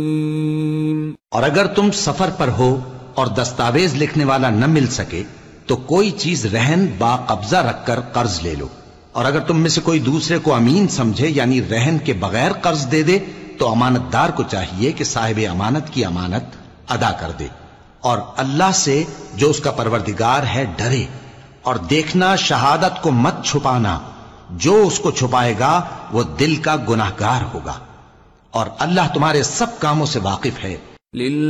और अगर तुम सफर पर हो और दस्तावेज लिखने वाला न मिल सके तो कोई चीज रहन बाकब्जा रखकर कर्ज ले लो। और अगर तुम में से कोई दूसरे को अमीन समझे यानी रहन के बगैर कर्ज दे दे तो अमानतदार को चाहिए कि साहिब अमानत की अमानत अदा कर दे और अल्लाह से जो उसका परवरदिगार है डरे। और देखना शहादत को मत छुपाना, जो उसको छुपाएगा वो दिल का गुनाहगार होगा। और अल्लाह तुम्हारे सब कामों से वाकिफ है।